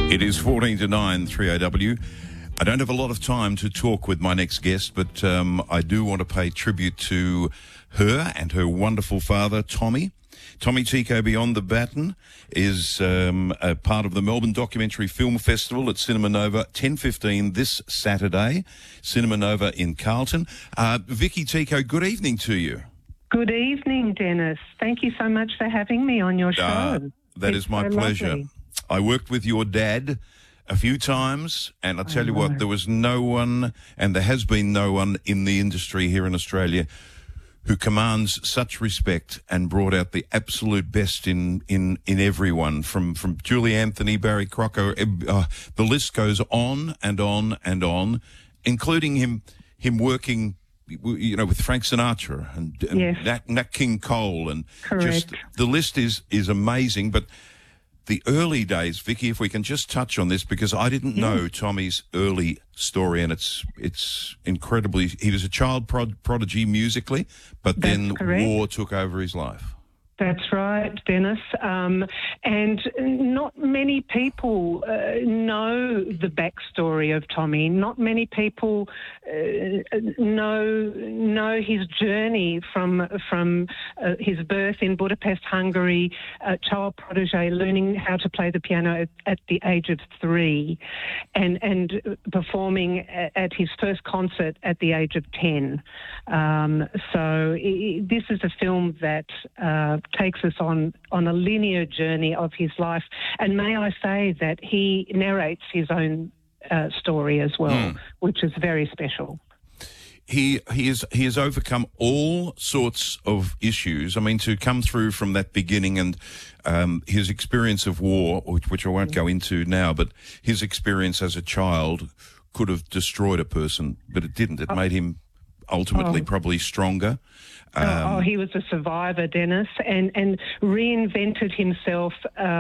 It is 14 to 9, 3AW. I don't have a lot of time to talk with my next guest, but I do want to pay tribute to her and her wonderful father, Tommy. Tommy Tycho Beyond the Baton is a part of the Melbourne Documentary Film Festival at Cinema Nova, 10:15 this Saturday, Cinema Nova in Carlton. Vicky Tycho, good evening to you. Good evening, Dennis. Thank you so much for having me on your show. That is my pleasure. Lovely. I worked with your dad a few times, and I'll tell you what, there was no one, and there has been no one in the industry here in Australia who commands such respect and brought out the absolute best in everyone, from Julie Anthony, Barry Crocker, the list goes on and on and on, including him working, you know, with Frank Sinatra and Yes. Nat King Cole, and Correct. just the list is amazing. But the early days, Vicky, if we can just touch on this, because I didn't know Tommy's early story, and it's incredibly. He was a child prodigy musically, but then correct. war took over his life. That's right, Dennis. And not many people know the backstory of Tommy. Not many people know his journey from his birth in Budapest, Hungary, child protege, learning how to play the piano at the age of 3, and performing at his first concert at the age of 10. This is a film that takes us on a linear journey of his life. And may I say that he narrates his own story as well, which is very special. He has overcome all sorts of issues. I mean, to come through from that beginning and his experience of war, which I won't go into now, but his experience as a child could have destroyed a person, but it didn't. It made him ultimately probably stronger. He was a survivor, Dennis, and reinvented himself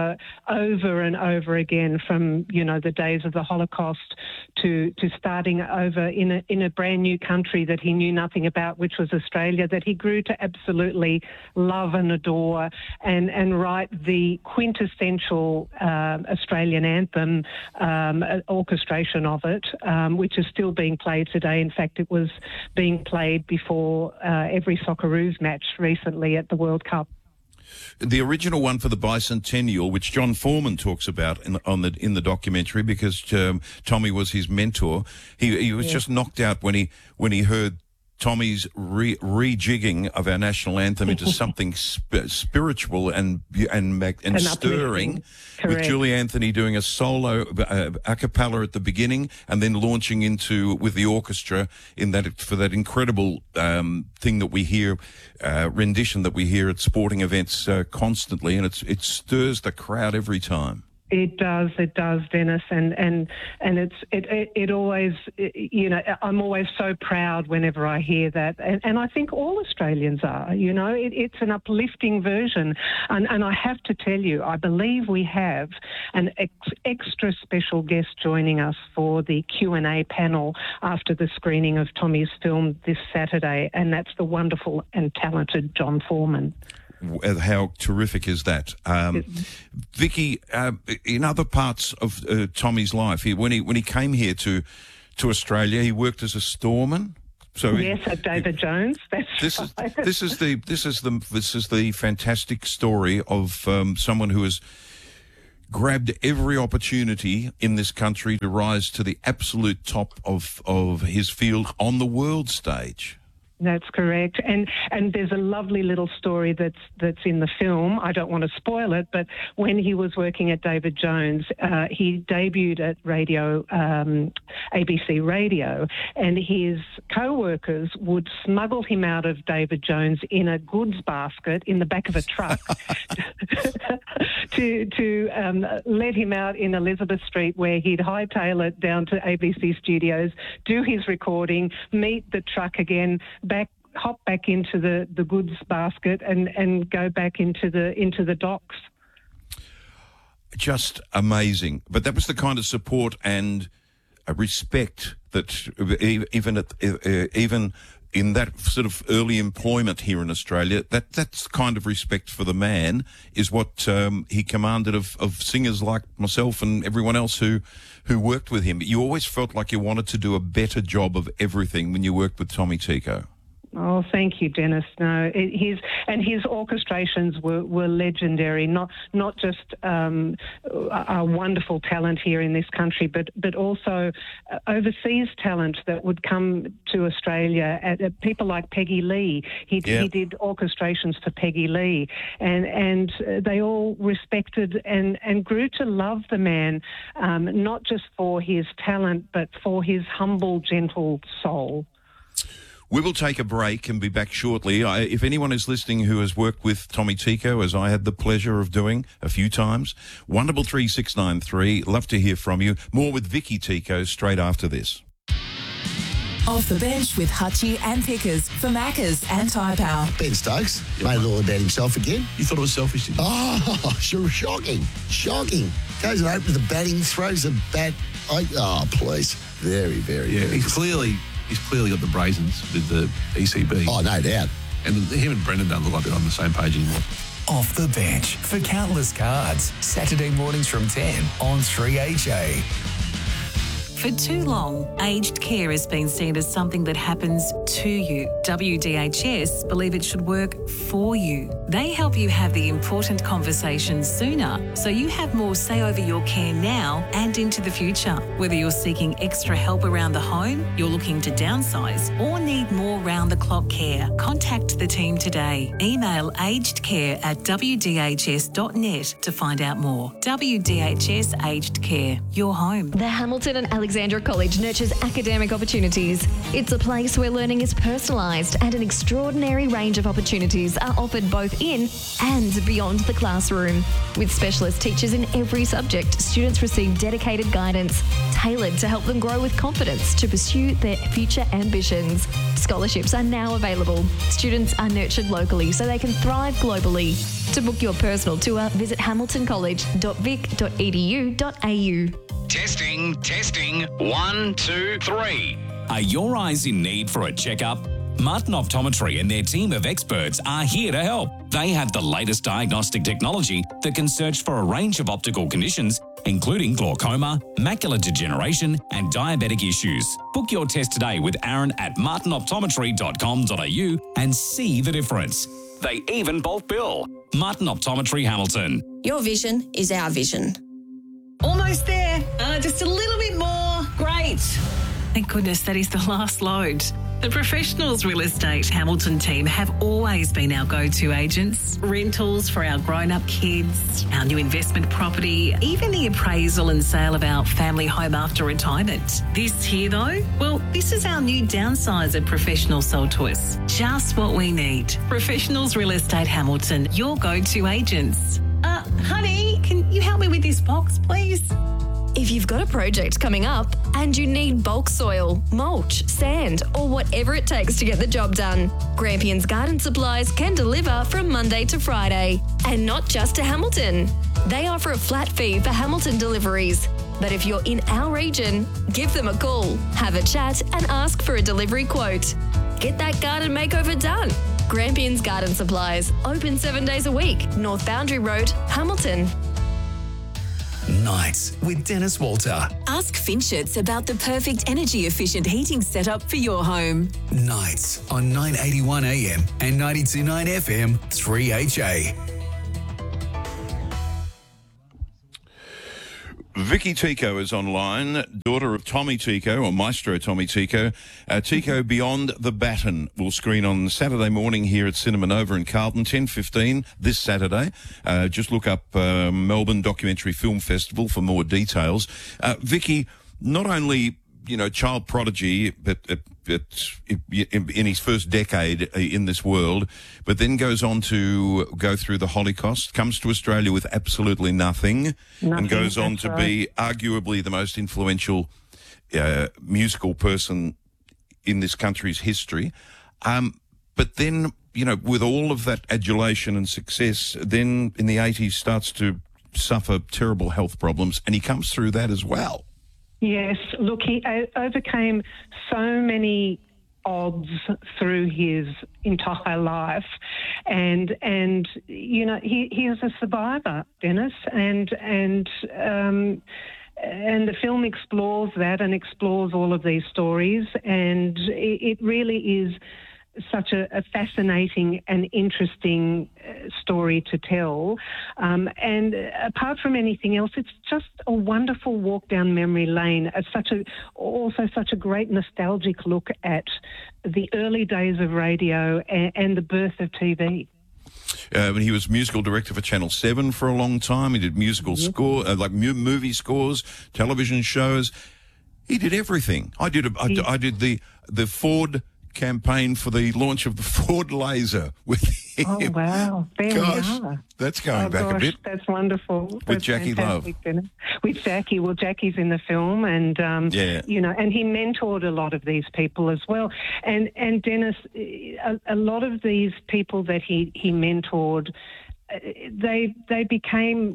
over and over again, from, you know, the days of the Holocaust to starting over in a brand new country that he knew nothing about, which was Australia, that he grew to absolutely love and adore, and write the quintessential Australian anthem, orchestration of it, which is still being played today. In fact, it was being played before every Socceroos match recently at the World Cup. The original one for the bicentennial, which John Foreman talks about in the documentary, because Tommy was his mentor. He was just knocked out when he heard Tommy's rejigging of our national anthem into something spiritual and stirring, with Julie Anthony doing a solo a cappella at the beginning, and then launching into with the orchestra for that incredible thing that we hear, rendition that we hear at sporting events constantly, and it stirs the crowd every time. It does, Dennis, and it always, you know, I'm always so proud whenever I hear that, and I think all Australians are. You know, it's an uplifting version, and I have to tell you, I believe we have an extra special guest joining us for the Q&A panel after the screening of Tommy's film this Saturday, and that's the wonderful and talented John Foreman. How terrific is that? Vicky, in other parts of Tommy's life, when he came here to Australia, he worked as a storeman. So yes, at David Jones. This is the fantastic story of someone who has grabbed every opportunity in this country to rise to the absolute top of his field on the world stage. That's correct, and there's a lovely little story that's in the film. I don't want to spoil it, but when he was working at David Jones, he debuted at radio, ABC Radio, and his co-workers would smuggle him out of David Jones in a goods basket in the back of a truck to let him out in Elizabeth Street, where he'd hightail it down to ABC Studios, do his recording, meet the truck again, hop back into the goods basket and go back into the docks. Just amazing. But that was the kind of support and respect that even in that sort of early employment here in Australia, that's kind of respect for the man is what he commanded of singers like myself and everyone else who worked with him. You always felt like you wanted to do a better job of everything when you worked with Tommy Tico. Oh, thank you, Dennis. No, his orchestrations were legendary. Not just a wonderful talent here in this country, but also overseas talent that would come to Australia. People like Peggy Lee. He did orchestrations for Peggy Lee, and they all respected and grew to love the man, not just for his talent, but for his humble, gentle soul. We will take a break and be back shortly. If anyone is listening who has worked with Tommy Tico, as I had the pleasure of doing a few times, 133 love to hear from you. More with Vicky Tico straight after this. Off the bench with Hutchie and Pickers for Macca's and Tyre Power. Ben Stokes made it all about himself again. You thought it was selfish, didn't you? Oh, sure, shocking. Goes and opens the batting, throws the bat. Please. Very, very, Yeah, very he's clearly got the brazens with the ECB. Oh, no doubt. And him and Brendan don't look like they're on the same page anymore. Off the bench for Countless Cards. Saturday mornings from 10 on 3HA. For too long, aged care has been seen as something that happens to you. WDHS believe it should work for you. They help you have the important conversations sooner, so you have more say over your care now and into the future. Whether you're seeking extra help around the home, you're looking to downsize, or need more round-the-clock care, contact the team today. Email agedcare@wdhs.net to find out more. WDHS Aged Care, your home. The Hamilton and Alexandra College nurtures academic opportunities. It's a place where learning is personalised and an extraordinary range of opportunities are offered both in and beyond the classroom. With specialist teachers in every subject, students receive dedicated guidance tailored to help them grow with confidence to pursue their future ambitions. Scholarships are now available. Students are nurtured locally so they can thrive globally. To book your personal tour, visit hamiltoncollege.vic.edu.au. Testing. 1, 2, 3. Are your eyes in need for a checkup? Martin Optometry and their team of experts are here to help. They have the latest diagnostic technology that can search for a range of optical conditions, including glaucoma, macular degeneration, and diabetic issues. Book your test today with Aaron at martinoptometry.com.au and see the difference. They even bulk bill. Martin Optometry Hamilton. Your vision is our vision. Almost there. Just a little bit more. Great. Thank goodness that is the last load. The Professionals Real Estate Hamilton team have always been our go-to agents. Rentals for our grown-up kids, our new investment property, even the appraisal and sale of our family home after retirement. This here, though, well, this is our new downsizer professional sold to us. Just what we need. Professionals Real Estate Hamilton, your go-to agents. Honey, can you help me with this box, please? If you've got a project coming up and you need bulk soil, mulch, sand, or whatever it takes to get the job done, Grampians Garden Supplies can deliver from Monday to Friday. And not just to Hamilton. They offer a flat fee for Hamilton deliveries. But if you're in our region, give them a call, have a chat, and ask for a delivery quote. Get that garden makeover done. Grampians Garden Supplies, open 7 days a week, North Boundary Road, Hamilton. Nights with Dennis Walter. Ask Finchets about the perfect energy-efficient heating setup for your home. Nights on 981 AM and 92.9 FM 3HA. Vicky Tico is online, daughter of Tommy Tico, or Maestro Tommy Tico. Tico Beyond the Baton will screen on Saturday morning here at Cinema Nova in Carlton, 10:15 this Saturday. Just look up Melbourne Documentary Film Festival for more details. Vicky, not only, child prodigy, but in his first decade in this world, but then goes on to go through the Holocaust, comes to Australia with absolutely nothing and goes on to be arguably the most influential musical person in this country's history. But then, with all of that adulation and success, then in the 80s starts to suffer terrible health problems, and he comes through that as well. Yes, look, he overcame so many odds through his entire life, and you know, he is a survivor, Dennis, and the film explores that and explores all of these stories, and it really is such a fascinating and interesting story to tell. And apart from anything else, it's just a wonderful walk down memory lane. It's also such a great nostalgic look at the early days of radio and the birth of TV. He was musical director for Channel 7 for a long time. He did musical score, like movie scores, television shows. He did everything. I did the Ford campaign for the launch of the Ford Laser with him. Oh, wow. There we are. That's going back a bit. That's wonderful. With Jackie Love. With Jackie. Well, Jackie's in the film, and, you know, and he mentored a lot of these people as well. And Dennis, a lot of these people that he mentored, they became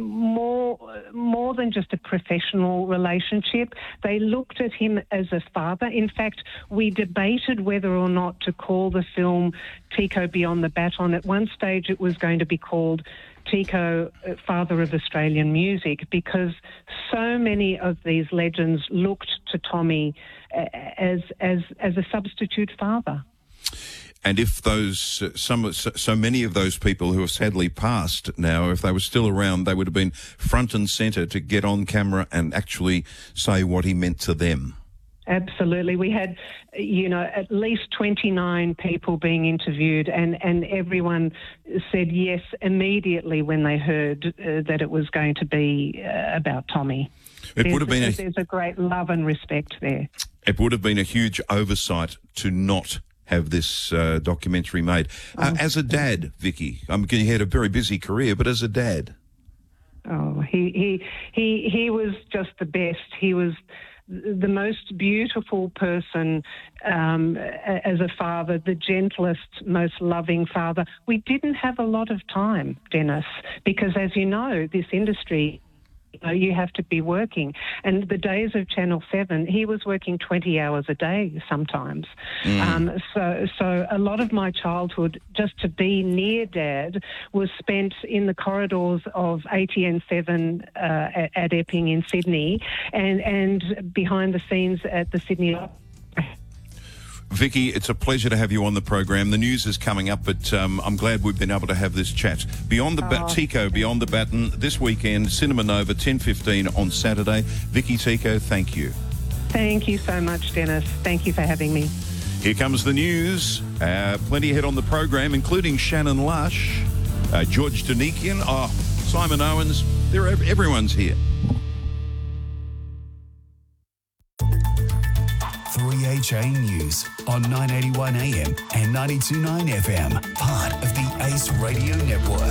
more than just a professional relationship. They looked at him as a father. In fact, we debated whether or not to call the film Tico Beyond the Baton. At one stage it was going to be called Tico, Father of Australian Music, because so many of these legends looked to Tommy as a substitute father. And if those so many of those people who have sadly passed now, if they were still around, they would have been front and centre to get on camera and actually say what he meant to them. Absolutely. We had, you know, at least 29 people being interviewed, and everyone said yes immediately when they heard that it was going to be about Tommy. There's a great love and respect there. It would have been a huge oversight to not have this documentary made. As a dad, Vicky, you had a very busy career, but as a dad, he was just the best. He was the most beautiful person as a father, the gentlest, most loving father. We didn't have a lot of time, Dennis, because as you know, this industry, you have to be working. And the days of Channel 7, he was working 20 hours a day sometimes. So a lot of my childhood, just to be near Dad, was spent in the corridors of ATN 7 at Epping in Sydney and behind the scenes at the Sydney Opera. Vicky, it's a pleasure to have you on the program. The news is coming up, but I'm glad we've been able to have this chat. Beyond the Tico, Beyond the Baton, this weekend, Cinema Nova, 10:15 on Saturday. Vicky Tico, thank you. Thank you so much, Dennis. Thank you for having me. Here comes the news. Plenty ahead on the program, including Shannon Lush, George Danikian, Simon Owens. Everyone's here. 3HA News on 981 AM and 92.9 FM, part of the Ace Radio Network.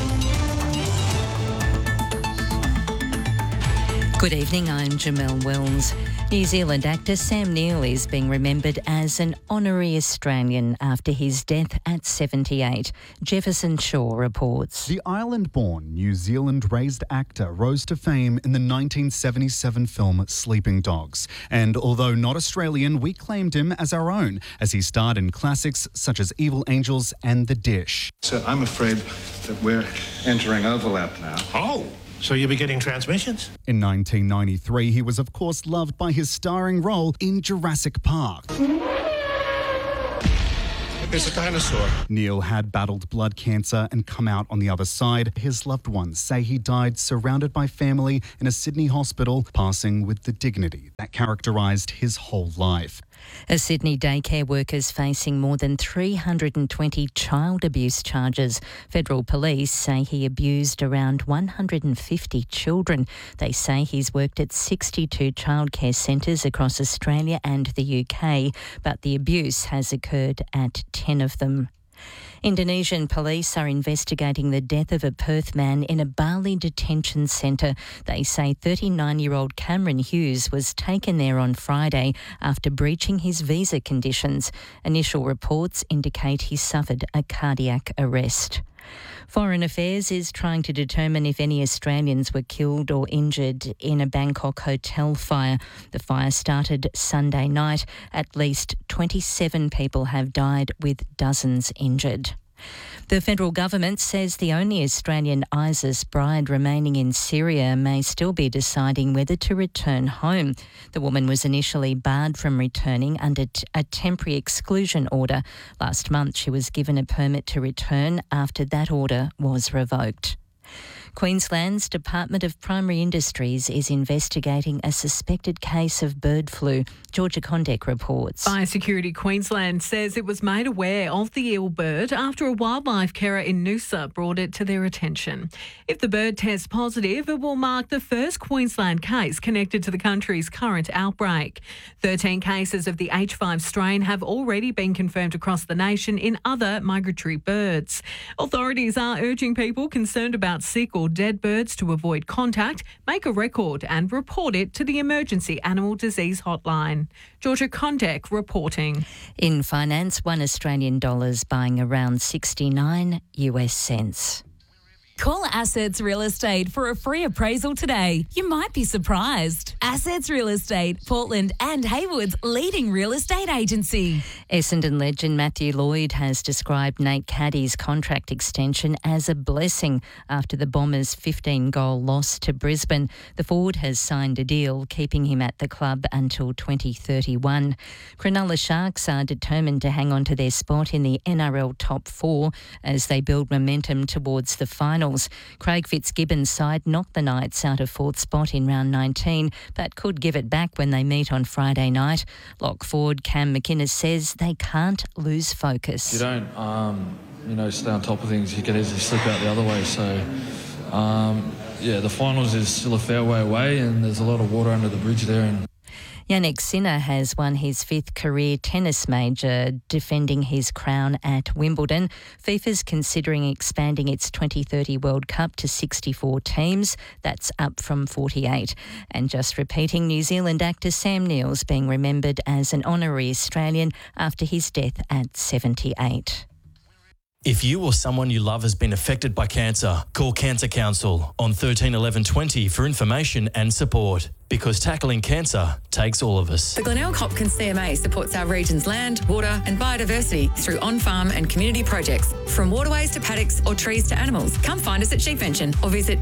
Good evening, I'm Jamelle Wells. New Zealand actor Sam Neill is being remembered as an honorary Australian after his death at 78. Jefferson Shaw reports. The Ireland-born, New Zealand-raised actor rose to fame in the 1977 film Sleeping Dogs. And although not Australian, we claimed him as our own, as he starred in classics such as Evil Angels and The Dish. So I'm afraid that we're entering overlap now. Oh! So you'll be getting transmissions? In 1993, he was of course loved by his starring role in Jurassic Park. There's a dinosaur. Neill had battled blood cancer and come out on the other side. His loved ones say he died surrounded by family in a Sydney hospital, passing with the dignity that characterised his whole life. A Sydney daycare worker's facing more than 320 child abuse charges. Federal police say he abused around 150 children. They say he's worked at 62 childcare centres across Australia and the UK, but the abuse has occurred at 10 of them. Indonesian police are investigating the death of a Perth man in a Bali detention centre. They say 39-year-old Cameron Hughes was taken there on Friday after breaching his visa conditions. Initial reports indicate he suffered a cardiac arrest. Foreign Affairs is trying to determine if any Australians were killed or injured in a Bangkok hotel fire. The fire started Sunday night. At least 27 people have died, with dozens injured. The federal government says the only Australian ISIS bride remaining in Syria may still be deciding whether to return home. The woman was initially barred from returning under a temporary exclusion order. Last month, she was given a permit to return after that order was revoked. Queensland's Department of Primary Industries is investigating a suspected case of bird flu. Georgia Condek reports. Biosecurity Queensland says it was made aware of the ill bird after a wildlife carer in Noosa brought it to their attention. If the bird tests positive, it will mark the first Queensland case connected to the country's current outbreak. 13 cases of the H5 strain have already been confirmed across the nation in other migratory birds. Authorities are urging people concerned about sick or dead birds to avoid contact, make a record and report it to the Emergency Animal Disease Hotline. Georgia Condek reporting. In finance, $1 Australian buying around 69 US cents. Call Assets Real Estate for a free appraisal today. You might be surprised. Assets Real Estate, Portland and Haywood's leading real estate agency. Essendon legend Matthew Lloyd has described Nate Caddy's contract extension as a blessing after the Bombers' 15-goal loss to Brisbane. The forward has signed a deal keeping him at the club until 2031. Cronulla Sharks are determined to hang on to their spot in the NRL top 4 as they build momentum towards the finals. Craig Fitzgibbon's side knocked the Knights out of fourth spot in round 19, but could give it back when they meet on Friday night. Lock forward Cam McInnes says they can't lose focus. You don't, stay on top of things. You can easily slip out the other way. So, the finals is still a fair way away, and there's a lot of water under the bridge there. And Yannick Sinner has won his 5th career tennis major, defending his crown at Wimbledon. FIFA's considering expanding its 2030 World Cup to 64 teams. That's up from 48. And just repeating, New Zealand actor Sam Neill's being remembered as an honorary Australian after his death at 78. If you or someone you love has been affected by cancer, call Cancer Council on 13 11 20 for information and support. Because tackling cancer takes all of us. The Glenelg Hopkins CMA supports our region's land, water and biodiversity through on-farm and community projects. From waterways to paddocks or trees to animals, come find us at Sheepvention or visit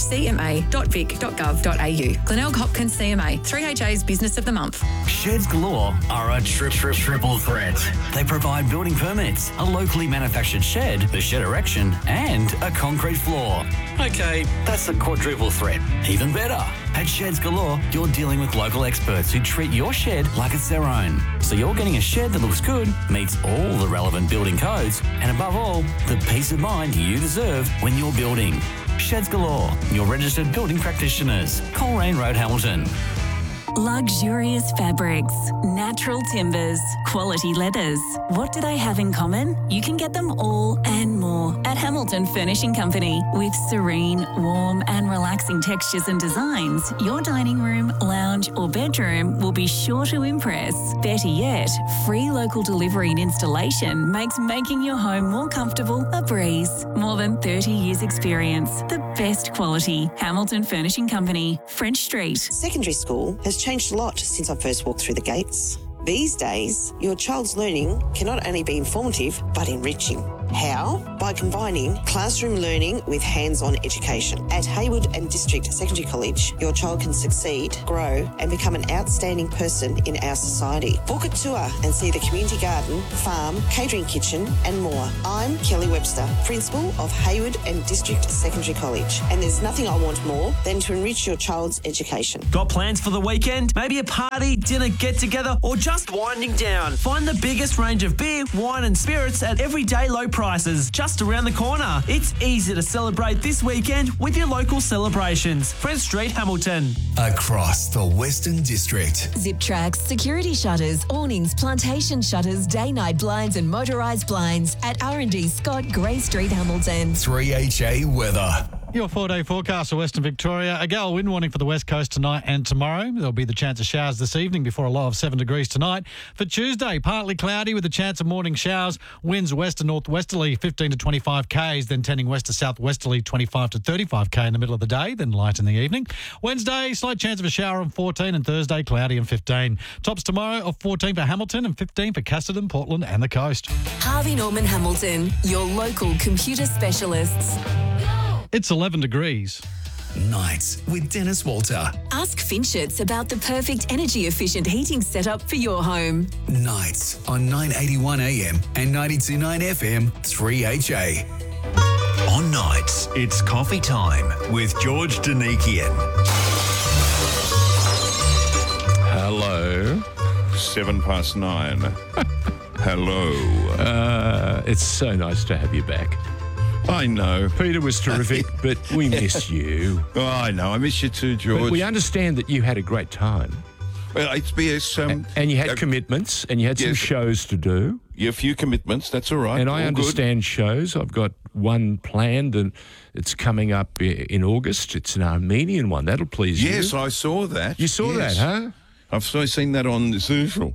ghcma.vic.gov.au. Glenelg Hopkins CMA, 3HA's Business of the Month. Sheds Galore are a triple threat. They provide building permits, a locally manufactured shed, the shed erection and a concrete floor. Okay, that's a quadruple threat. Even better. At Sheds Galore, you're dealing with local experts who treat your shed like it's their own. So you're getting a shed that looks good, meets all the relevant building codes, and above all, the peace of mind you deserve when you're building. Sheds Galore, your registered building practitioners. Coleraine Road, Hamilton. Luxurious fabrics, natural timbers, quality leathers. What do they have in common? You can get them all and more at Hamilton Furnishing Company. With serene, warm and relaxing textures and designs, your dining room, lounge or bedroom will be sure to impress. Better yet, free local delivery and installation makes making your home more comfortable a breeze. More than 30 years experience. The best quality. Hamilton Furnishing Company, French Street. Secondary school has changed a lot since I first walked through the gates. These days, your child's learning can not only be informative, but enriching. How? By combining classroom learning with hands-on education. At Haywood and District Secondary College, your child can succeed, grow, and become an outstanding person in our society. Book a tour and see the community garden, farm, catering kitchen, and more. I'm Kelly Webster, Principal of Haywood and District Secondary College, and there's nothing I want more than to enrich your child's education. Got plans for the weekend? Maybe a party, dinner, get-together, or just winding down? Find the biggest range of beer, wine, and spirits at everyday low prices just around the corner. It's easy to celebrate this weekend with your local celebrations. French Street, Hamilton. Across the Western District. Zip Tracks, security shutters, awnings, plantation shutters, day-night blinds and motorised blinds at R&D Scott, Grey Street, Hamilton. 3HA weather. Your 4-day forecast for Western Victoria. A gale wind warning for the west coast tonight and tomorrow. There'll be the chance of showers this evening before a low of 7 degrees tonight. For Tuesday, partly cloudy with a chance of morning showers. Winds west to northwesterly 15 to 25 k's, then tending west to southwesterly 25 to 35 k in the middle of the day, then light in the evening. Wednesday, slight chance of a shower on 14, and Thursday, cloudy and 15. Tops tomorrow of 14 for Hamilton and 15 for Casterton, Portland and the coast. Harvey Norman Hamilton, your local computer specialists. It's 11 degrees. Nights with Dennis Walter. Ask Finchets about the perfect energy-efficient heating setup for your home. Nights on 981 AM and 92.9 FM 3HA. On Nights, it's coffee time with George Danikian. Hello. 9:07. Hello. It's so nice to have you back. I know. Peter was terrific, but we miss you. Oh, I know. I miss you too, George. But we understand that you had a great time. Well, it's BS. And you had commitments, and you had some shows to do. Yeah, a few commitments. That's all right. And I all understand shows. I've got one planned, and it's coming up in August. It's an Armenian one. That'll please you. Yes, I saw that. You saw that, huh? I've seen that on the social.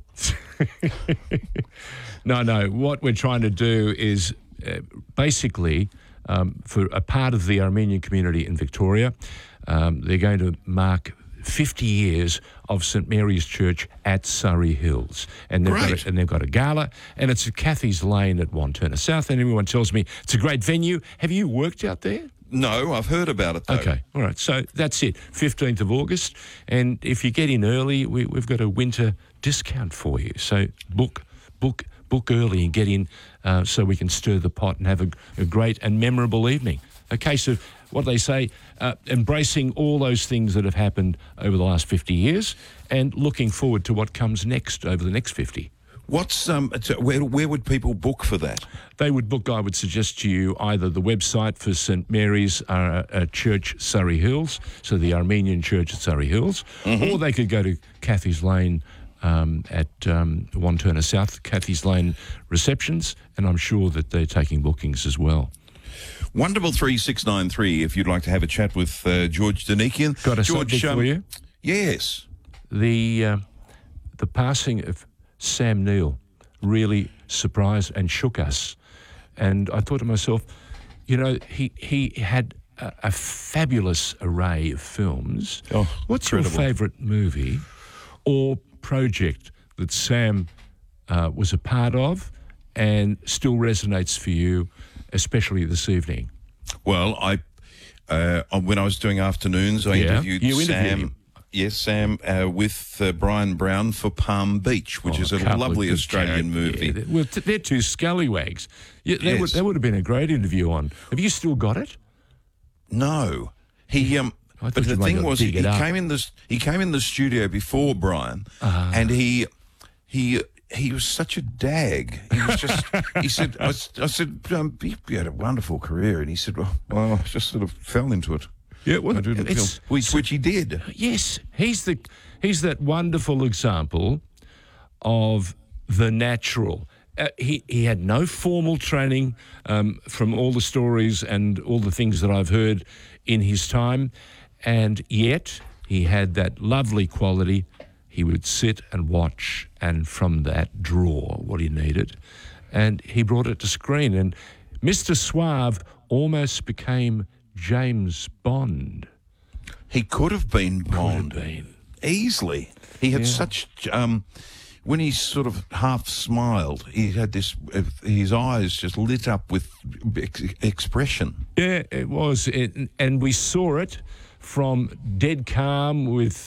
No. What we're trying to do is basically, for a part of the Armenian community in Victoria, they're going to mark 50 years of St Mary's Church at Surrey Hills. And they've got a gala, and it's at Cathy's Lane at Wanturna South, and everyone tells me it's a great venue. Have you worked out there? No, I've heard about it, though. Okay, all right. So that's it, 15th of August. And if you get in early, we've got a winter discount for you. So book early and get in so we can stir the pot and have a great and memorable evening. A case of what they say, embracing all those things that have happened over the last 50 years and looking forward to what comes next over the next 50. What's where would people book for that? They would book, I would suggest to you, either the website for St Mary's Church, Surrey Hills, so the Armenian Church at Surrey Hills, or they could go to Cathy's Lane at Wanturna South, Cathy's Lane receptions, and I'm sure that they're taking bookings as well. Wonderful 3693 if you'd like to have a chat with George Danikian. Got a subject for you? Yes. The passing of Sam Neill really surprised and shook us. And I thought to myself, you know, he had a fabulous array of films. Oh, what's incredible. your favourite movie or project that Sam was a part of and still resonates for you, especially this evening? Well, when I was doing afternoons, I interviewed Sam. Him. Yes, Sam, with Brian Brown for Palm Beach, which is a lovely Australian movie. Yeah, well, they're two scallywags. Yeah, that would have been a great interview on. Have you still got it? No. But the thing was, he came in the studio before Brian, and he was such a dag. He was just. He said, "I said, you had a wonderful career," and he said, "Well, I just sort of fell into it." Yeah, well, which he did. Yes, he's that wonderful example of the natural. He had no formal training from all the stories and all the things that I've heard in his time, and yet he had that lovely quality. He would sit and watch, and from that draw what he needed, and he brought it to screen. And Mr. Suave almost became James Bond. He could have been Bond. Easily. He had such... when he sort of half smiled, he had this... his eyes just lit up with expression. Yeah, it was. And we saw it from Dead Calm with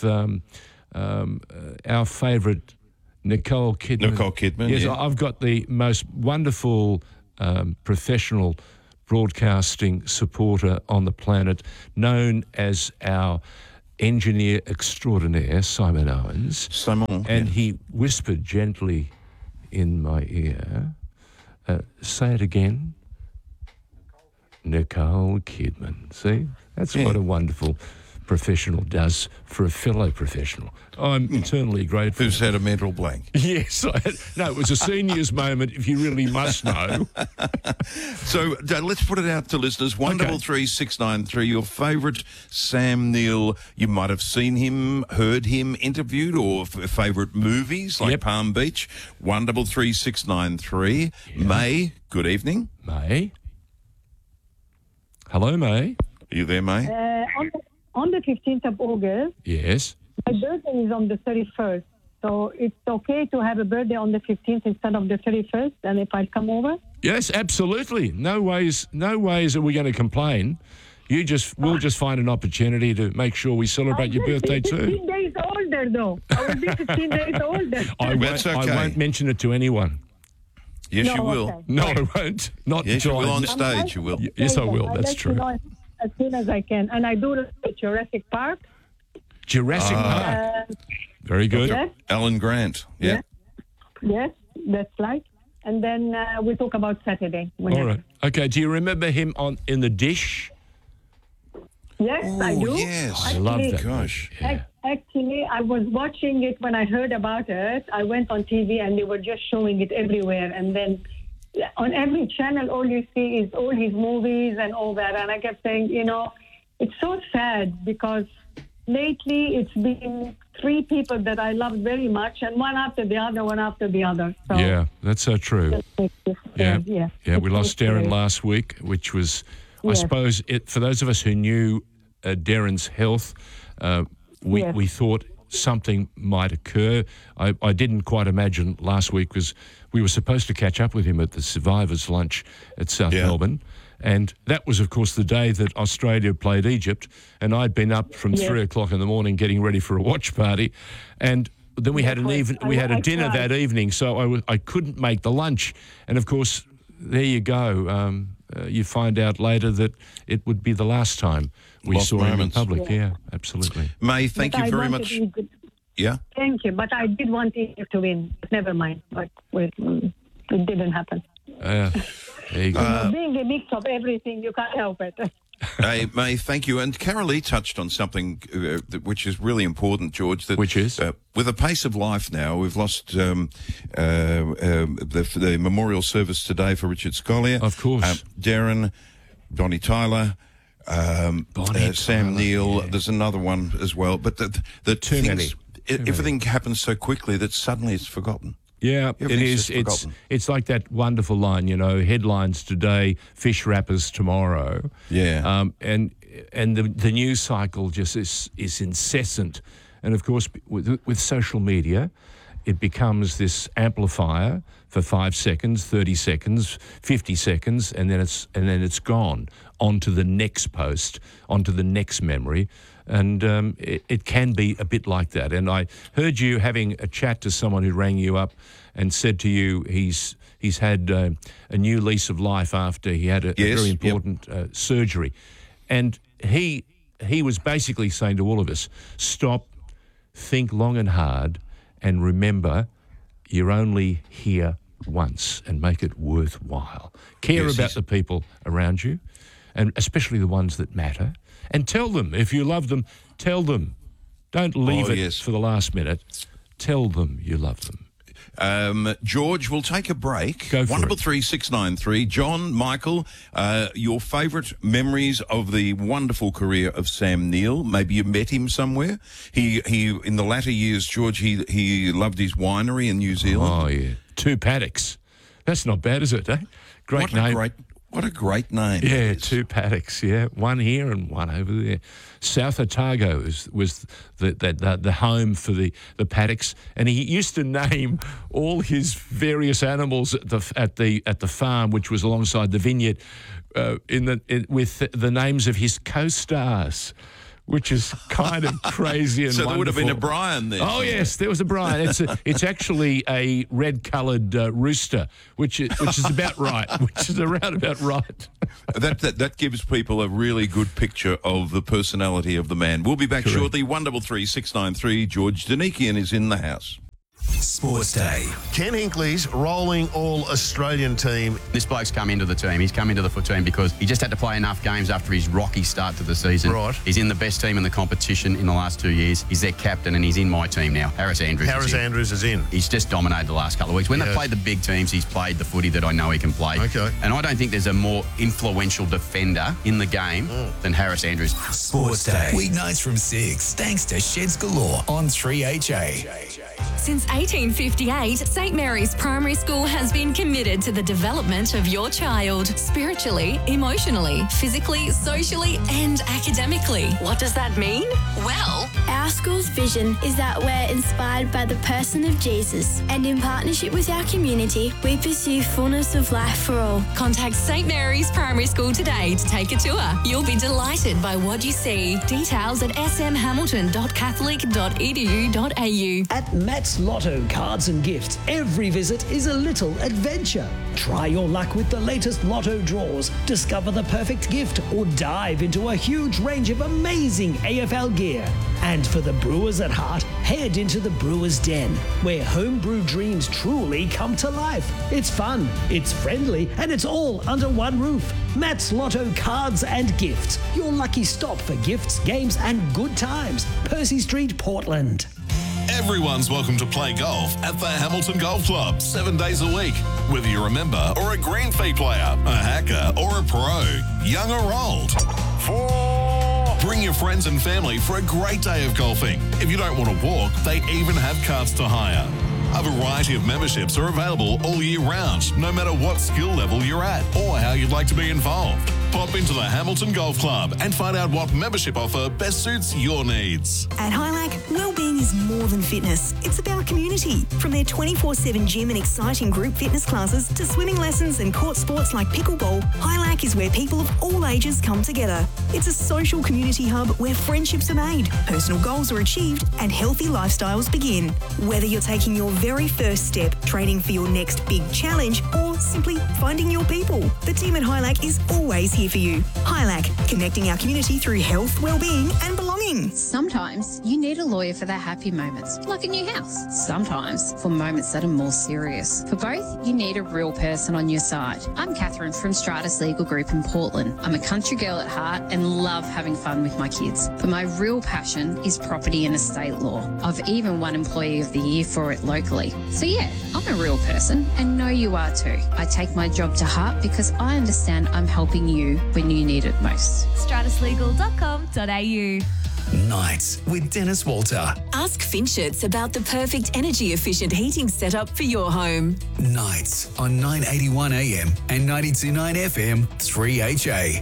our favourite Nicole Kidman. Nicole Kidman, yes, yeah. I've got the most wonderful professional broadcasting supporter on the planet, known as our engineer extraordinaire, Simon Owens. And he whispered gently in my ear, say it again, Nicole Kidman. See? That's what a wonderful professional does for a fellow professional. I'm eternally grateful. Who's had a mental blank? Yes. No, it was a seniors moment, if you really must know. So let's put it out to listeners. 133693, your favourite Sam Neill. You might have seen him, heard him interviewed, or favourite movies like Palm Beach. 133693. Yeah. May, good evening. May. Hello, May. Are you there, May? On the 15th of August. Yes. My birthday is on the 31st. So it's okay to have a birthday on the 15th instead of the 31st, and if I come over? Yes, absolutely. No ways are we going to complain. We'll just find an opportunity to make sure we celebrate your birthday too. 15 days older, though. I will be 15 days older. I won't mention it to anyone. Yes, you will. Okay. No, I won't. Not yes, you will on stage. You will. Yes, I will. That's true. As soon as I can, and I do Jurassic Park. Jurassic Park. Very good. Yes. Alan Grant. Yeah. Yes, that's right. And then we talk about Saturday. All right. Okay. Do you remember him in The Dish? Yes, I do. Yes. I love that. Gosh. Yeah. Actually, I was watching it when I heard about it. I went on TV and they were just showing it everywhere. And then on every channel, all you see is all his movies and all that. And I kept saying, it's so sad because lately it's been 3 people that I loved very much, and one after the other. So yeah, that's so true. Yeah. We lost Darren last week, which was, I suppose, for those of us who knew Darren's health, we thought something might occur. I didn't quite imagine last week because we were supposed to catch up with him at the Survivors' Lunch at South Melbourne. And that was, of course, the day that Australia played Egypt. And I'd been up from 3 o'clock in the morning getting ready for a watch party. And then we had a dinner that evening, so I couldn't make the lunch. And, of course, there you go. You find out later that it would be the last time we saw him in public. Yeah, absolutely. May, thank you very much. Yeah? Thank you. But I did want Egypt to win. Never mind. But it didn't happen. There you go. Being a mix of everything, you can't help it. Hey, May, thank you. And Carolee touched on something which is really important, George. Which is? With the pace of life now, we've lost the memorial service today for Richard Scolyer. Of course. Darren, Bonnie Tyler, Sam Neill. Yeah. There's another one as well. But the Too many. Everything happens so quickly that suddenly it's forgotten. Yeah, it is. It's like that wonderful line, headlines today, fish wrappers tomorrow. Yeah. And the news cycle just is incessant. And of course, with social media, it becomes this amplifier for 5 seconds, 30 seconds, 50 seconds, and then it's gone onto the next post, onto the next memory. And it can be a bit like that. And I heard you having a chat to someone who rang you up and said to you he's had a new lease of life after he had a very important surgery. And he was basically saying to all of us, stop, think long and hard, and remember you're only here once, and make it worthwhile. Care about the people around you, and especially the ones that matter. And tell them, if you love them, tell them. Don't leave it for the last minute. Tell them you love them. George, we'll take a break. Go for it. 133693. John, Michael, your favourite memories of the wonderful career of Sam Neill. Maybe you met him somewhere. He in the latter years, George, he loved his winery in New Zealand. Oh, yeah. 2 Paddocks. That's not bad, is it, eh? Great name. What a great name. Yeah, 2 Paddocks, yeah. One here and one over there. South Otago was the home for the Paddocks, and he used to name all his various animals at the farm, which was alongside the vineyard, with the names of his co-stars, which is kind of crazy and so there wonderful. would have been a Brian there. Oh, yes, there was a Brian. It's actually a red-coloured rooster, which is about right, which is around about right. That gives people a really good picture of the personality of the man. We'll be back shortly. 133693. George Danikian is in the house. Sports Day. Ken Hinkley's rolling all-Australian team. This bloke's come into the team. He's come into the foot team because he just had to play enough games after his rocky start to the season. Right. He's in the best team in the competition in the last 2 years. He's their captain and he's in my team now. Harris Andrews is in. He's just dominated the last couple of weeks. When they played the big teams, he's played the footy that I know he can play. Okay. And I don't think there's a more influential defender in the game than Harris Andrews. Sports Day. Weeknights from 6. Thanks to Sheds Galore on 3HA. Since 1858, St Mary's Primary School has been committed to the development of your child, spiritually, emotionally, physically, socially and academically. What does that mean? Well, our school's vision is that we're inspired by the person of Jesus, and in partnership with our community, we pursue fullness of life for all. Contact St Mary's Primary School today to take a tour. You'll be delighted by what you see. Details at smhamilton.catholic.edu.au. At Matt's Lotto Cards and Gifts, every visit is a little adventure. Try your luck with the latest Lotto draws, discover the perfect gift, or dive into a huge range of amazing AFL gear. And for the brewers at heart, head into the Brewers Den, where homebrew dreams truly come to life. It's fun, it's friendly, and it's all under one roof. Matt's Lotto Cards and Gifts, your lucky stop for gifts, games, and good times. Percy Street, Portland. Everyone's welcome to play golf at the Hamilton Golf Club 7 days a week. Whether you're a member or a green fee player, a hacker or a pro, young or old. 4. Bring your friends and family for a great day of golfing. If you don't want to walk, they even have carts to hire. A variety of memberships are available all year round, no matter what skill level you're at or how you'd like to be involved. Pop into the Hamilton Golf Club and find out what membership offer best suits your needs. At Highlight, wellbeing is more than fitness. It's about community. From their 24/7 gym and exciting group fitness classes to swimming lessons and court sports like pickleball, Highlight is where people of all ages come together. It's a social community hub where friendships are made, personal goals are achieved, and healthy lifestyles begin. Whether you're taking your very first step, training for your next big challenge, or simply finding your people, the team at Highlight is always here for you. Highlight, connecting our community through health, wellbeing, and belonging. Sometimes you need a lawyer for the happy moments, like a new house. Sometimes for moments that are more serious. For both, you need a real person on your side. I'm Catherine from Stratus Legal Group in Portland. I'm a country girl at heart and love having fun with my kids. But my real passion is property and estate law. I've even won Employee of the Year for it locally. So yeah, I'm a real person and know you are too. I take my job to heart because I understand I'm helping you when you need it most. stratuslegal.com.au. Nights with Dennis Walter. Ask Finchets about the perfect energy efficient heating setup for your home. Nights on 981 AM and 92.9 FM 3HA.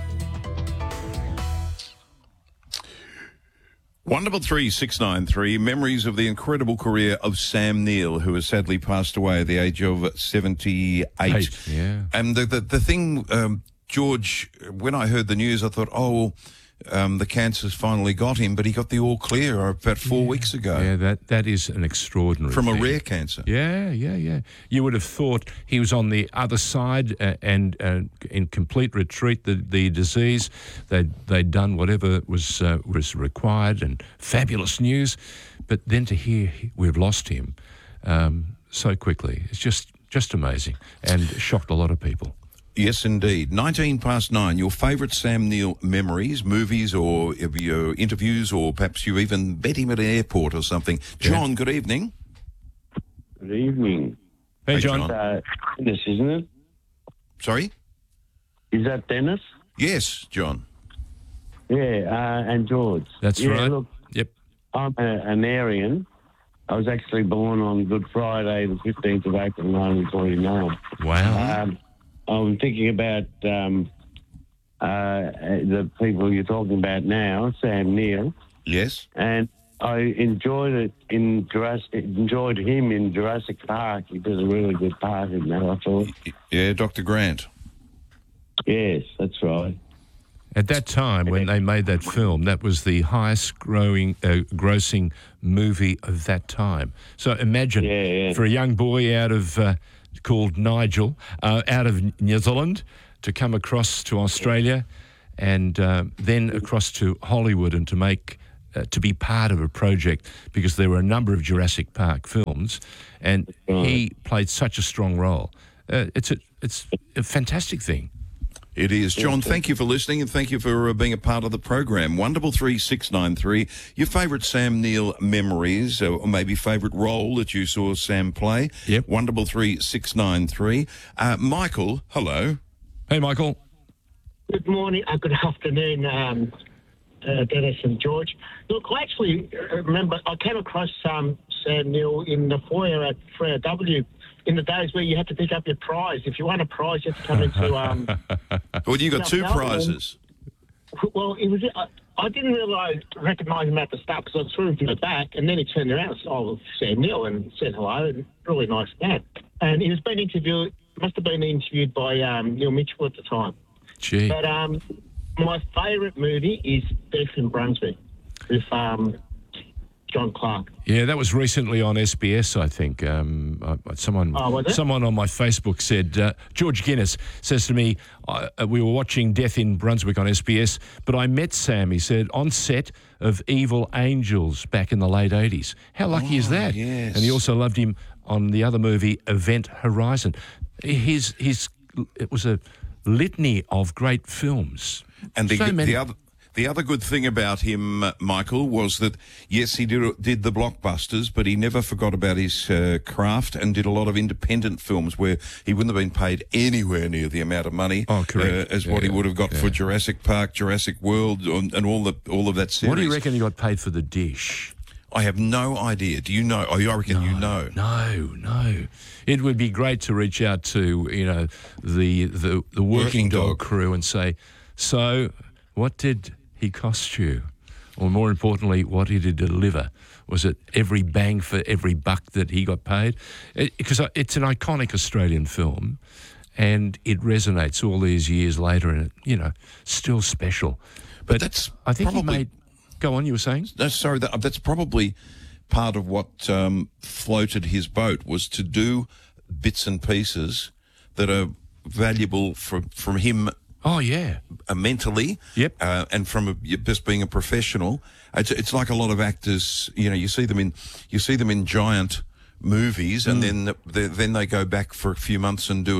133 memories of the incredible career of Sam Neill, who has sadly passed away at the age of 78. Yeah. And the thing, George, when I heard the news, I thought, the cancer's finally got him, but he got the all clear about 4 weeks ago. Yeah, that is an extraordinary From thing. a rare cancer. Yeah. You would have thought he was on the other side and in complete retreat. The disease, they'd done whatever was required, and fabulous news. But then to hear we've lost him so quickly, it's just amazing and shocked a lot of people. Yes, indeed. 9:19, your favourite Sam Neill memories, movies or your interviews, or perhaps you even met him at an airport or something. John, good evening. Good evening. Hey, John. Dennis, isn't it? Sorry? Is that Dennis? Yes, John. Yeah, and George. That's right. Look, yep. I'm an Aryan. I was actually born on Good Friday, the 15th of April, 1949. Wow. I'm thinking about the people you're talking about now, Sam Neill. Yes. And I enjoyed him in Jurassic Park. He does a really good part in that, I thought. Yeah, Dr. Grant. Yes, that's right. At that time, when they made that film, that was the highest grossing movie of that time. So imagine, for a young boy called Nigel, out of New Zealand, to come across to Australia and then across to Hollywood and to make to be part of a project because there were a number of Jurassic Park films, and he played such a strong role. It's a fantastic thing. It is. John, thank you for listening and thank you for being a part of the program. 133 your favourite Sam Neill memories or maybe favourite role that you saw Sam play. Yep. 133. Michael, hello. Hey, Michael. Good morning, good afternoon, Dennis and George. Look, I actually remember I came across Sam Neill in the foyer at Frere W in the days where you had to pick up your prize. If you won a prize, you had to come into... well, you got two prizes. Well, it was. I didn't recognise him at the start because I saw him from the back, and then he turned around and said, "Oh, Sam Neill," and said hello, and really nice man. And he was being interviewed, must have been interviewed by Neil Mitchell at the time. Gee. But my favourite movie is Death in Brunswick with John Clark. Yeah, that was recently on SBS, I think. Someone on my Facebook said, George Guinness says to me, we were watching Death in Brunswick on SBS, but I met Sam, he said, on set of Evil Angels back in the late 80s. How lucky is that? Yes. And he also loved him on the other movie, Event Horizon. It was a litany of great films. And the other good thing about him, Michael, was that, yes, he did the blockbusters, but he never forgot about his craft and did a lot of independent films where he wouldn't have been paid anywhere near the amount of money as what he would have got for Jurassic Park, Jurassic World, and all of that series. What do you reckon he got paid for The Dish? I have no idea. Do you know? Oh, I reckon you know. No. It would be great to reach out to, the Working Dog crew and say, so what did he cost you? Or more importantly, what did he deliver? Was it every bang for every buck that he got paid? Because it's an iconic Australian film and it resonates all these years later and, still special. But I think he made... Go on, you were saying? No, sorry, that's probably part of what floated his boat, was to do bits and pieces that are valuable from him. Oh, yeah. Mentally. Yep. And from just being a professional. It's like a lot of actors, you see them in giant movies, and then they go back for a few months and do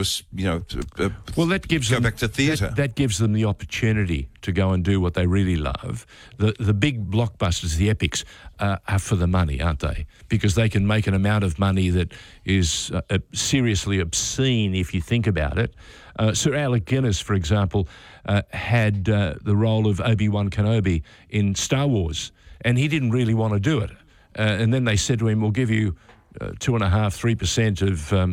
that gives go them, back to theatre. That gives them the opportunity to go and do what they really love. The big blockbusters, the epics, are for the money, aren't they? Because they can make an amount of money that is seriously obscene if you think about it. Sir Alec Guinness, for example, had the role of Obi-Wan Kenobi in Star Wars, and he didn't really want to do it. And then they said to him, we'll give you 2.5-3%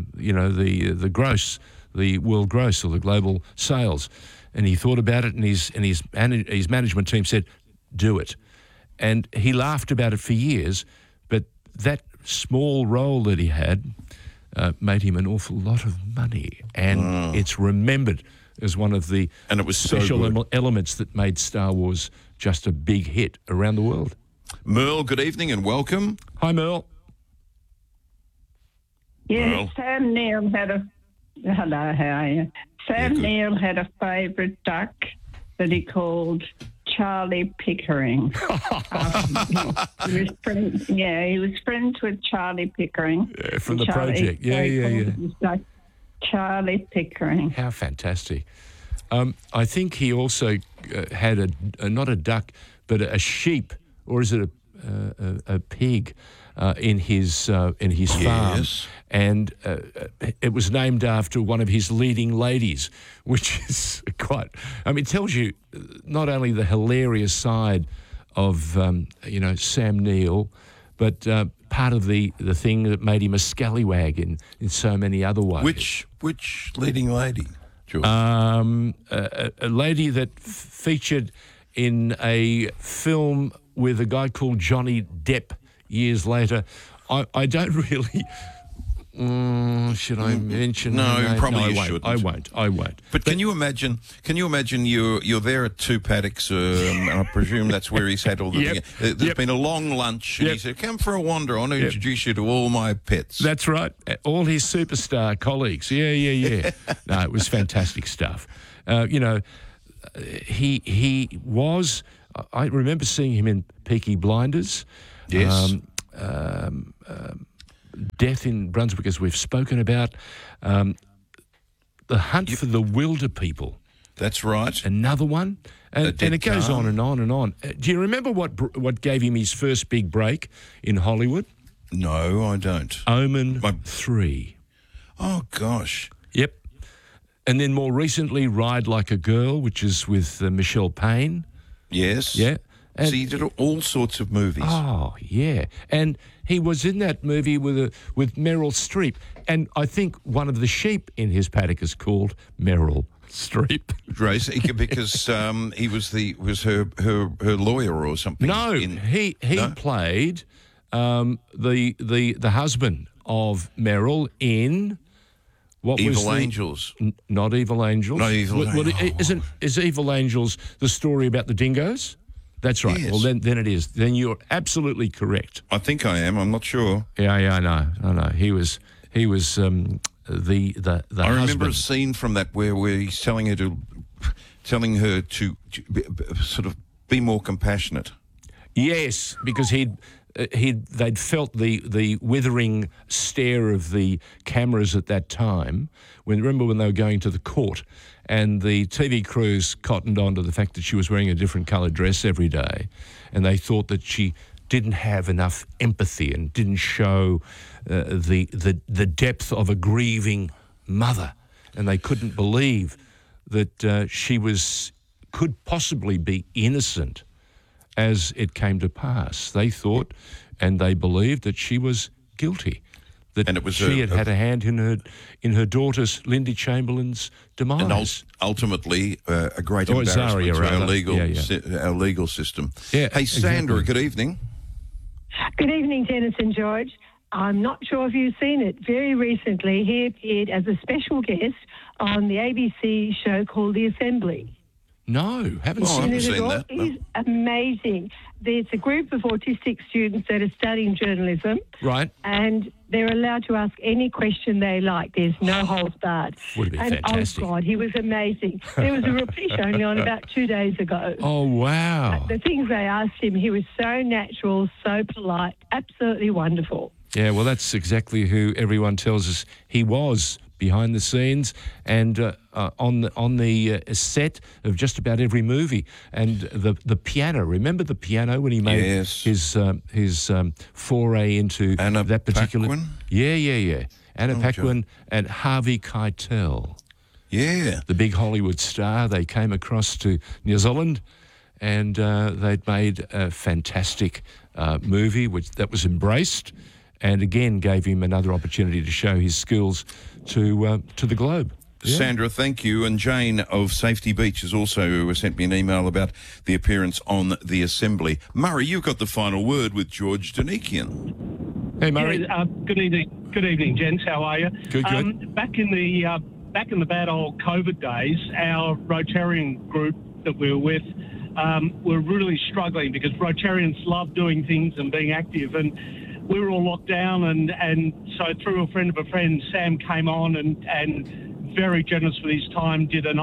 of the gross, the world gross or the global sales, and he thought about it, and his management team said, "Do it," and he laughed about it for years. But that small role that he had made him an awful lot of money, and it's remembered as one of the special elements that made Star Wars just a big hit around the world. Merle, good evening and welcome. Hi, Merle. Yes, Sam Neill had hello, how are you? Sam Neill had a favourite duck that he called Charlie Pickering. He was friends with Charlie Pickering. Yeah, from the project. Yeah. Charlie Pickering. How fantastic. I think he also had not a duck, but a sheep, or is it a pig? In his farm, and it was named after one of his leading ladies, which is quite... it tells you not only the hilarious side of, Sam Neill, but part of the thing that made him a scallywag in so many other ways. Which leading lady, George? A lady that featured in a film with a guy called Johnny Depp years later. I don't really... should I mention? No, probably you shouldn't. I won't. But can you imagine you're there at Two Paddocks, and I presume that's where he's had all the... There's been a long lunch, and he said, come for a wander, I want to introduce you to all my pets. That's right. All his superstar colleagues. Yeah. No, it was fantastic stuff. He was... I remember seeing him in Peaky Blinders. Yes. Death in Brunswick, as we've spoken about. The Hunt for the Wilder People. That's right. Another one. And it goes on and on and on. Do you remember what gave him his first big break in Hollywood? No, I don't. Omen 3. Oh, gosh. Yep. And then more recently, Ride Like a Girl, which is with Michelle Payne. Yes. Yeah. So he did all sorts of movies. Oh, yeah. And he was in that movie with Meryl Streep. And I think one of the sheep in his paddock is called Meryl Streep. Grace, because he was her lawyer or something. No, he played the husband of Meryl in what Evil was Angels. Not Evil Angels. Not Evil Angels. Is Evil Angels the story about the dingoes? That's right. Yes. Well, then it is. Then you're absolutely correct. I think I am. I'm not sure. Yeah, I know. He was the I remember husband. a scene from that where he's telling her to sort of be more compassionate. Yes, because they'd felt the withering stare of the cameras at that time. Remember when they were going to the court, and the TV crews cottoned on to the fact that she was wearing a different coloured dress every day, and they thought that she didn't have enough empathy and didn't show the depth of a grieving mother, and they couldn't believe that she could possibly be innocent as it came to pass. They thought and they believed that she was guilty, that she had had a hand in her daughter's, Lindy Chamberlain's, demise. And ultimately, a great embarrassment to our legal system. Yeah, hey, Sandra, exactly. good evening. Good evening, Dennis and George. I'm not sure if you've seen it. Very recently, he appeared as a special guest on the ABC show called The Assembly. No, haven't seen that. He's amazing. There's a group of autistic students that are studying journalism. Right. And they're allowed to ask any question they like. There's no holds barred. Would have been fantastic. Oh, God, he was amazing. There was a repeat only on about 2 days ago. Oh, wow. The things they asked him, he was so natural, so polite, absolutely wonderful. Yeah, well, that's exactly who everyone tells us he was behind the scenes and on the set of just about every movie. And the piano, remember the piano when he made his foray into Anna that particular... Paquin? Yeah. Anna Paquin and Harvey Keitel. Yeah. The big Hollywood star. They came across to New Zealand and they'd made a fantastic movie that was embraced and again gave him another opportunity to show his skills to the globe. Yeah. Sandra, thank you. And Jane of Safety Beach has also sent me an email about the appearance on The Assembly. Murray, you've got the final word with George Danikian. Hey, Murray. Yeah, good evening, gents. How are you? Good. Back in the bad old COVID days, our Rotarian group that we were with were really struggling because Rotarians love doing things and being active, and we were all locked down, and so through a friend of a friend, Sam came on and very generous with his time, did a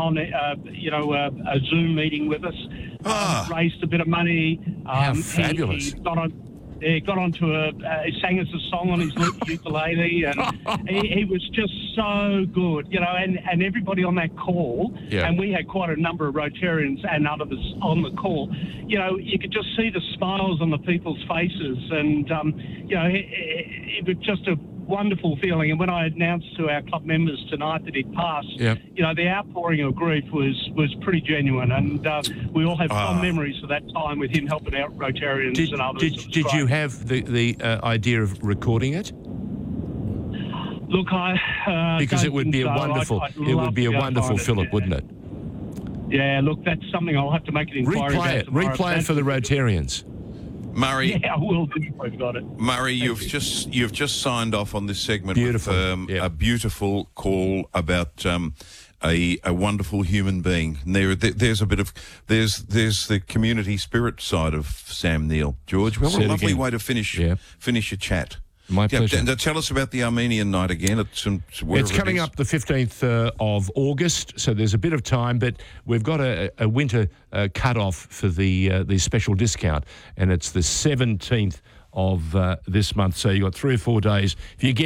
Zoom meeting with us, raised a bit of money. How fabulous. He got onto he sang us a song on his ukulele, and he was just so good, and everybody on that call, and we had quite a number of Rotarians and others on the call, you could just see the smiles on the people's faces, and, it was just a wonderful feeling. And when I announced to our club members tonight that he'd passed, the outpouring of grief was pretty genuine, and we all have fond memories of that time with him helping out Rotarians and others. Did you have the idea of recording it? Look, because it would be a wonderful, fillip, wouldn't it? Yeah, look, that's something I'll have to make an inquiry about. Replay it for the Rotarians. Murray, I will do. I've got it. Murray, you've just signed off on this segment with a beautiful call about a wonderful human being. And there's a bit of there's the community spirit side of Sam Neill. George, well, a lovely way to finish your chat. My pleasure. And tell us about the Armenian night again. It's coming up the 15th of August, so there's a bit of time, but we've got a winter cut-off for the special discount, and it's the 17th of this month, so you've got 3 or 4 days. If you get